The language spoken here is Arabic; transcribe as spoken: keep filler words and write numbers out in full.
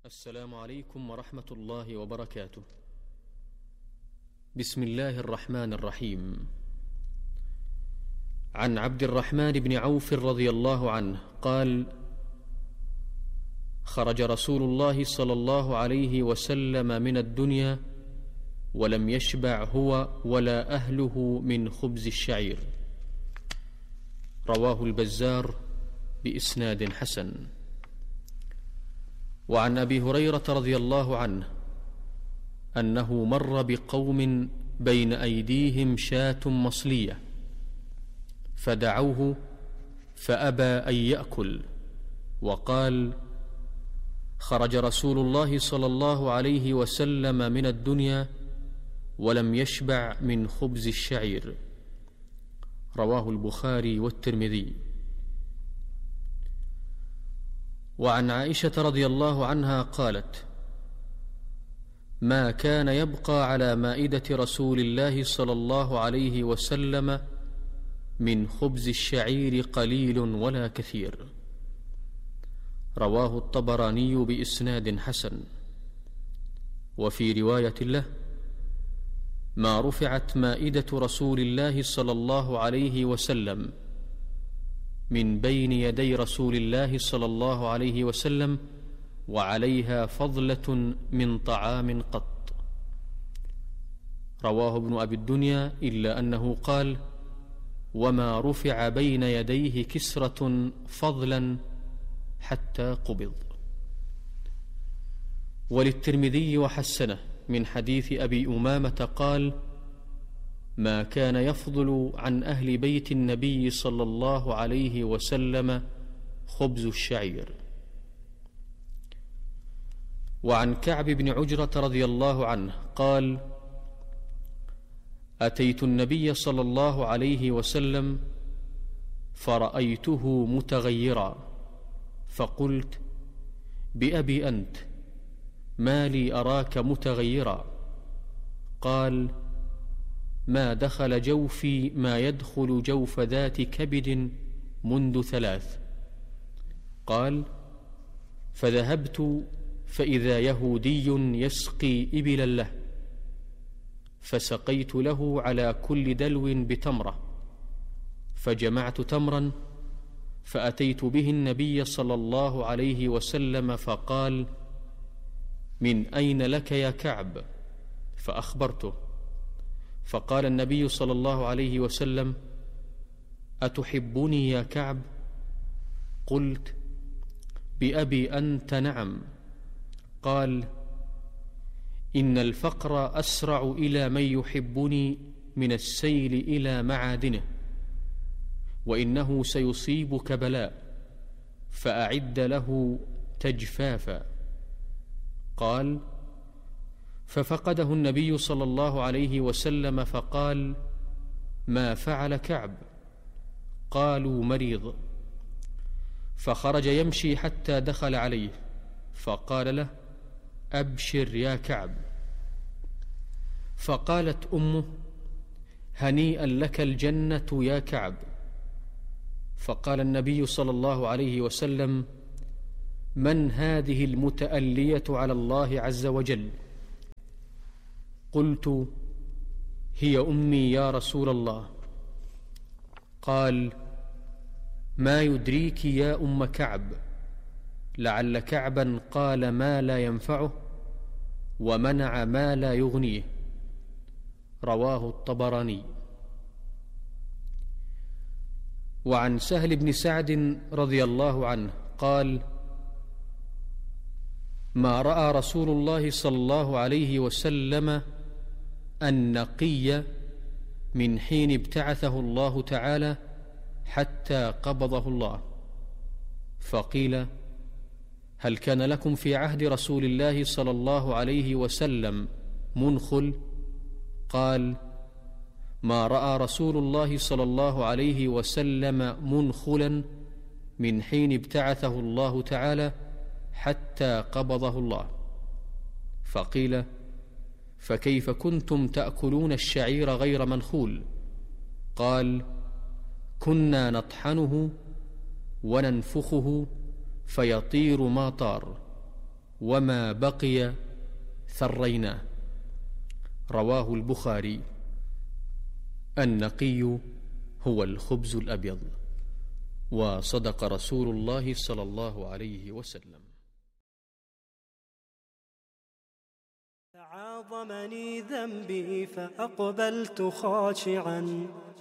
السلام عليكم ورحمة الله وبركاته. بسم الله الرحمن الرحيم. عن عبد الرحمن بن عوف رضي الله عنه قال: خرج رسول الله صلى الله عليه وسلم من الدنيا ولم يشبع هو ولا أهله من خبز الشعير. رواه البزار بإسناد حسن. وعن أبي هريرة رضي الله عنه أنه مر بقوم بين أيديهم شاة مصلية فدعوه فأبى أن يأكل، وقال: خرج رسول الله صلى الله عليه وسلم من الدنيا ولم يشبع من خبز الشعير. رواه البخاري والترمذي. وعن عائشة رضي الله عنها قالت: ما كان يبقى على مائدة رسول الله صلى الله عليه وسلم من خبز الشعير قليل ولا كثير. رواه الطبراني بإسناد حسن. وفي رواية له: ما رفعت مائدة رسول الله صلى الله عليه وسلم من بين يدي رسول الله صلى الله عليه وسلم وعليها فضلة من طعام قط. رواه ابن أبي الدنيا، إلا أنه قال: وما رفع بين يديه كسرة فضلا حتى قبض. وللترمذي وحسنه من حديث أبي أمامة قال: ما كان يفضل عن أهل بيت النبي صلى الله عليه وسلم خبز الشعير. وعن كعب بن عجرة رضي الله عنه قال: أتيت النبي صلى الله عليه وسلم فرأيته متغيرا فقلت: بأبي أنت، ما لي أراك متغيرا؟ قال: ما دخل جوفي ما يدخل جوف ذات كبد منذ ثلاث. قال: فذهبت فإذا يهودي يسقي إبلا له، فسقيت له على كل دلو بتمرة، فجمعت تمرا فأتيت به النبي صلى الله عليه وسلم فقال: من أين لك يا كعب؟ فأخبرته، فقال النبي صلى الله عليه وسلم: أتحبني يا كعب؟ قلت: بأبي أنت نعم. قال: إن الفقر أسرع إلى من يحبني من السيل إلى معادنه، وإنه سيصيبك بلاء، فأعد له تجفافا. قال: ففقده النبي صلى الله عليه وسلم فقال: ما فعل كعب؟ قالوا: مريض. فخرج يمشي حتى دخل عليه فقال له: أبشر يا كعب. فقالت أمه: هنيئا لك الجنة يا كعب. فقال النبي صلى الله عليه وسلم: من هذه المتألية على الله عز وجل؟ قلت: هي أمي يا رسول الله. قال: ما يدريك يا أم كعب، لعل كعبا قال ما لا ينفعه ومنع ما لا يغنيه. رواه الطبراني. وعن سهل بن سعد رضي الله عنه قال: ما رأى رسول الله صلى الله عليه وسلم النقي من حين ابتعثه الله تعالى حتى قبضه الله. فقيل: هل كان لكم في عهد رسول الله صلى الله عليه وسلم منخل؟ قال: ما رأى رسول الله صلى الله عليه وسلم منخلا من حين ابتعثه الله تعالى حتى قبضه الله. فقيل: فكيف كنتم تأكلون الشعير غير منخول؟ قال: كنا نطحنه وننفخه فيطير ما طار. وما بقي ثريناه. رواه البخاري. النقي هو الخبز الأبيض، وصدق رسول الله صلى الله عليه وسلم. تعاظمني ذنبي فأقبلت خاشعا